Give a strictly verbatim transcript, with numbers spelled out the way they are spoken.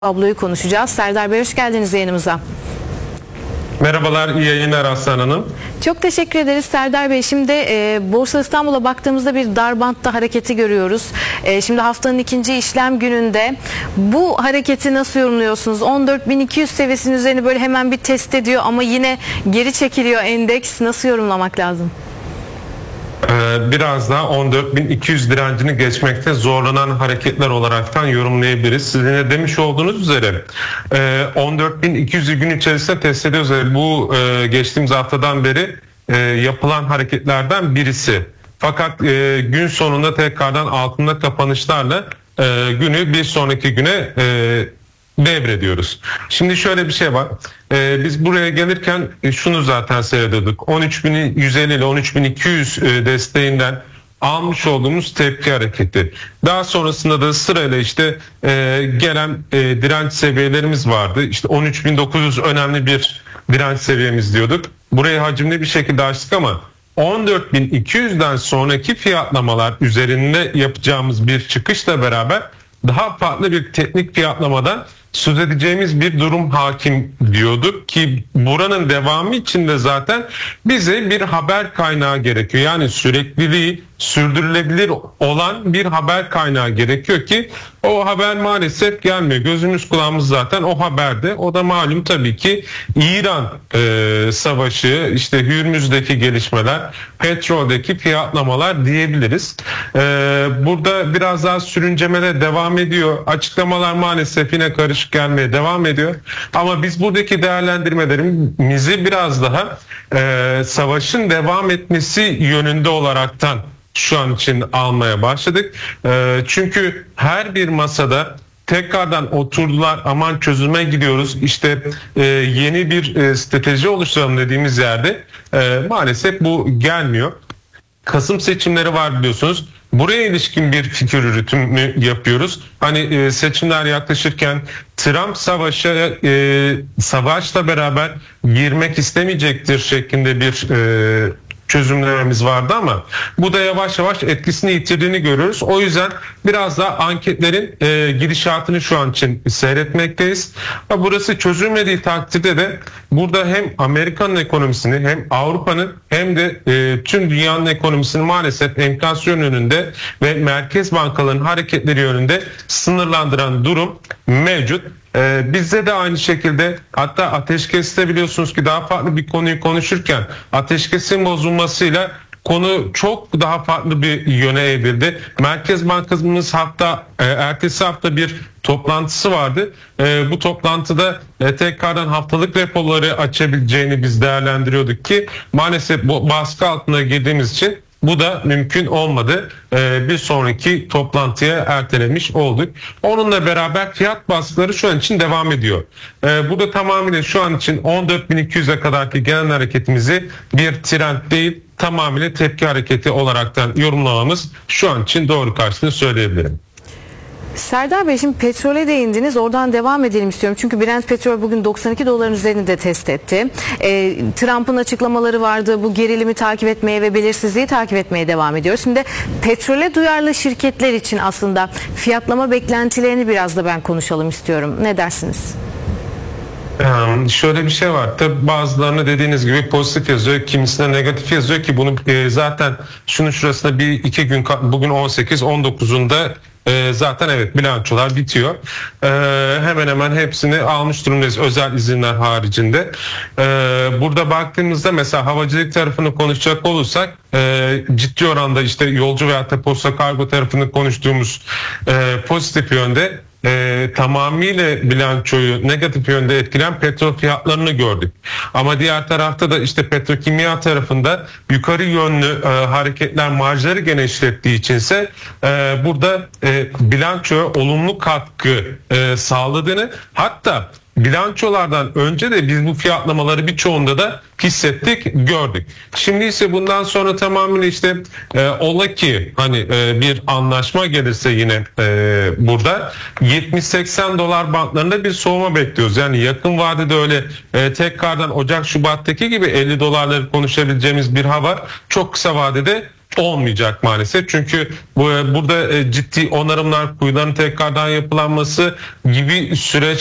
Tabloyu konuşacağız. Serdar Bey, hoş geldiniz yayınımıza. Merhabalar, iyi yayınlar Aslan Hanım. Çok teşekkür ederiz Serdar Bey. Şimdi e, Borsa İstanbul'a baktığımızda bir dar bantta hareketi görüyoruz. E, şimdi haftanın ikinci işlem gününde bu hareketi nasıl yorumluyorsunuz? on dört bin iki yüz seviyesinin üzerine böyle hemen bir test ediyor ama yine geri çekiliyor endeks. Nasıl yorumlamak lazım? Biraz daha on dört bin iki yüz direncini geçmekte zorlanan hareketler olaraktan yorumlayabiliriz. Sizin de demiş olduğunuz üzere on dört bin iki yüzü gün içerisinde test ediyoruz. Bu geçtiğimiz haftadan beri yapılan hareketlerden birisi. Fakat gün sonunda tekrardan altında kapanışlarla günü bir sonraki güne devrediyoruz. Şimdi şöyle bir şey var. Ee, biz buraya gelirken şunu zaten seyrediyorduk. on üç bin yüz elli ile on üç bin iki yüz e, desteğinden almış olduğumuz tepki hareketi. Daha sonrasında da sırayla işte e, gelen e, direnç seviyelerimiz vardı. İşte on üç bin dokuz yüz önemli bir direnç seviyemiz diyorduk. Burayı hacimli bir şekilde açtık ama on dört bin iki yüzden sonraki fiyatlamalar üzerinde yapacağımız bir çıkışla beraber daha farklı bir teknik fiyatlamadan söz edeceğimiz bir durum hakim diyorduk ki buranın devamı için de zaten bize bir haber kaynağı gerekiyor. Yani sürekliliği sürdürülebilir olan bir haber kaynağı gerekiyor ki o haber maalesef gelmiyor. Gözümüz kulağımız zaten o haberde. O da malum tabii ki İran e, savaşı, işte Hürmüz'deki gelişmeler, petroldeki fiyatlamalar diyebiliriz. E, burada biraz daha sürüncemede devam ediyor. Açıklamalar maalesef yine karışık gelmeye devam ediyor. Ama biz buradaki değerlendirmelerimizi biraz daha e, savaşın devam etmesi yönünde olaraktan şu an için almaya başladık. E, çünkü her bir masada tekrardan oturdular, aman çözüme gidiyoruz, işte e, yeni bir e, strateji oluşturalım dediğimiz yerde e, maalesef bu gelmiyor. Kasım seçimleri var biliyorsunuz. Buraya ilişkin bir fikir üretimi yapıyoruz. Hani e, seçimler yaklaşırken Trump savaşa e, savaşla beraber girmek istemeyecektir şeklinde bir e, çözümlememiz vardı ama bu da yavaş yavaş etkisini yitirdiğini görüyoruz. O yüzden biraz daha anketlerin e, gidişatını şu an için seyretmekteyiz. Ama burası çözülmediği takdirde de burada hem Amerika'nın ekonomisini hem Avrupa'nın hem de e, tüm dünyanın ekonomisini maalesef enflasyon yönünde ve merkez bankalarının hareketleri yönünde sınırlandıran durum mevcut. Ee, bizde de aynı şekilde, hatta ateşkeste biliyorsunuz ki daha farklı bir konuyu konuşurken ateşkesin bozulmasıyla konu çok daha farklı bir yöne evrildi. Merkez Bankamız hatta e, ertesi hafta bir toplantısı vardı. E, bu toplantıda e, tekrardan haftalık repoları açabileceğini biz değerlendiriyorduk ki maalesef bu baskı altına girdiğimiz için bu da mümkün olmadı. Ee, bir sonraki toplantıya ertelemiş olduk. Onunla beraber fiyat baskıları şu an için devam ediyor. Ee, burada tamamıyla şu an için on dört bin iki yüze kadarki gelen hareketimizi bir trend değil, tamamıyla tepki hareketi olaraktan yorumlamamız şu an için doğru karşılığını söyleyebilirim. Serdar Bey, şimdi petrole değindiniz, oradan devam edelim istiyorum. Çünkü Brent petrol bugün doksan iki doların üzerinde de test etti. E, Trump'ın açıklamaları vardı, bu gerilimi takip etmeye ve belirsizliği takip etmeye devam ediyor. Şimdi petrole duyarlı şirketler için aslında fiyatlama beklentilerini biraz da ben konuşalım istiyorum. Ne dersiniz? Ee, şöyle bir şey var. Tabii bazılarına dediğiniz gibi pozitif yazıyor, kimisine negatif yazıyor ki bunu e, zaten şunun şurasında bir iki gün, bugün on sekiz on dokuzunda e, zaten evet bilançolar bitiyor. E, hemen hemen hepsini almış durumdayız özel izinler haricinde. E, burada baktığımızda mesela havacılık tarafını konuşacak olursak e, ciddi oranda işte yolcu veyahut da posta kargo tarafını konuştuğumuz e, pozitif yönde E, tamamıyla bilançoyu negatif yönde etkilen petrol fiyatlarını gördük. Ama diğer tarafta da işte petrokimya tarafında yukarı yönlü e, hareketler marjları genişlettiği içinse e, burada e, bilançoya olumlu katkı e, sağladığını, hatta bilançolardan önce de biz bu fiyatlamaları birçoğunda da hissettik, gördük. Şimdi ise bundan sonra tamamıyla işte e, ola ki hani e, bir anlaşma gelirse yine e, burada yetmiş seksen dolar bantlarında bir soğuma bekliyoruz. Yani yakın vadede öyle e, tekrardan Ocak Şubat'taki gibi elli dolarları konuşabileceğimiz bir hava çok kısa vadede olmayacak maalesef. Çünkü bu, burada ciddi onarımlar, kuyuların tekrardan yapılanması gibi süreç